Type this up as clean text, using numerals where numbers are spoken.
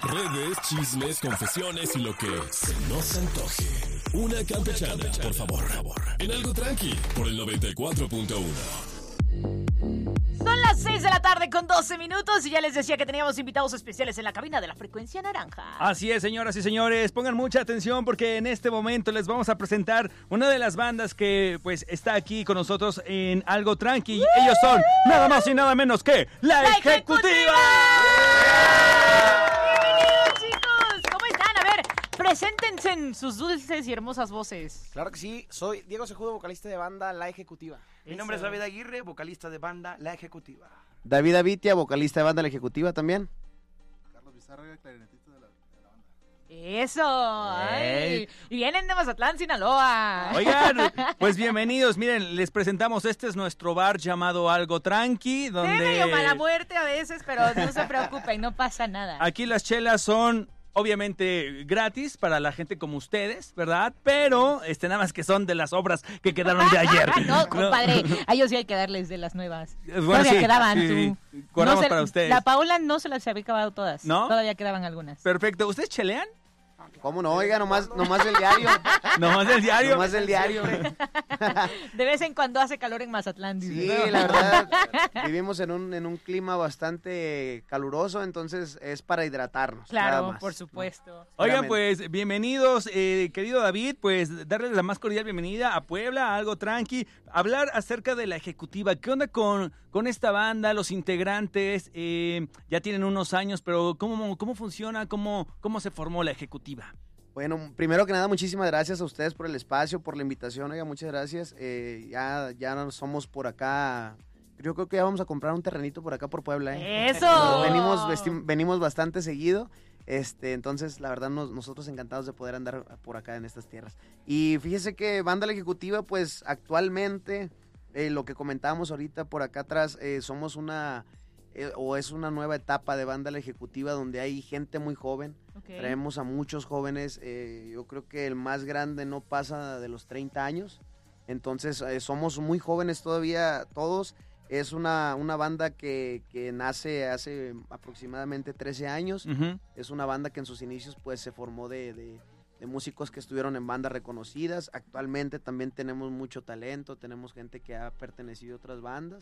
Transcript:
Redes, chismes, confesiones y lo que se nos antoje. Una campechana, por favor. En Algo Tranqui, por el 94.1. Son las 6 de la tarde con 12 minutos y ya les decía que teníamos invitados especiales en la cabina de la Frecuencia Naranja. Así es, señoras y señores, pongan mucha atención porque en este momento les vamos a presentar una de las bandas que pues está aquí con nosotros en Algo Tranqui. Ellos son nada más y nada menos que La Ejecutiva. ¡Bienvenidos, chicos! ¿Cómo están? A ver, preséntense en sus dulces y hermosas voces. Claro que sí, soy Diego Sejudo, vocalista de banda La Ejecutiva. Mi nombre es David Aguirre, vocalista de banda La Ejecutiva. David Avitia, vocalista de banda La Ejecutiva también. Carlos Bizarra, clarinetista de la banda. ¡Eso! ¡Ay! Y vienen de Mazatlán, Sinaloa. Oigan, pues bienvenidos. Miren, les presentamos, este es nuestro bar llamado Algo Tranqui, donde... Sí, medio mala muerte a veces, pero no se preocupen, no pasa nada. Aquí las chelas son... obviamente gratis para la gente como ustedes, ¿verdad? Pero nada más que son de las obras que quedaron de ayer. No, compadre, a ellos sí hay que darles de las nuevas. Bueno, Todavía sí, quedaban, sí, tú. guardamos No para ustedes. La Paula no se las había acabado todas. ¿No? Todavía quedaban algunas. Perfecto. ¿Ustedes chelean? ¿Cómo no? Oiga, nomás del diario. ¿Nomás del diario? Nomás del diario. De vez en cuando hace calor en Mazatlán, dice. Sí, la verdad, vivimos en un clima bastante caluroso, entonces es para hidratarnos. nada Claro, más. por supuesto. Oigan, pues, bienvenidos, querido David, pues, darles la más cordial bienvenida a Puebla, a Algo Tranqui, hablar acerca de La Ejecutiva. ¿Qué onda con esta banda, los integrantes? Ya tienen unos años, pero ¿cómo funciona? ¿Cómo se formó La Ejecutiva? Bueno, primero que nada, muchísimas gracias a ustedes por el espacio, por la invitación, oiga, muchas gracias. Ya no somos por acá, yo creo que ya vamos a comprar un terrenito por acá por Puebla. ¡Eso! Venimos bastante seguido. Entonces, la verdad, nosotros encantados de poder andar por acá en estas tierras. Y fíjese que Banda La Ejecutiva, pues, actualmente, lo que comentábamos ahorita por acá atrás, somos es una nueva etapa de Banda La Ejecutiva donde hay gente muy joven. Okay. Traemos a muchos jóvenes, yo creo que el más grande no pasa de los 30 años. Entonces, somos muy jóvenes todavía todos. Es una banda que nace hace aproximadamente 13 años. Uh-huh. Es una banda que en sus inicios pues se formó de músicos que estuvieron en bandas reconocidas. Actualmente también tenemos mucho talento, tenemos gente que ha pertenecido a otras bandas.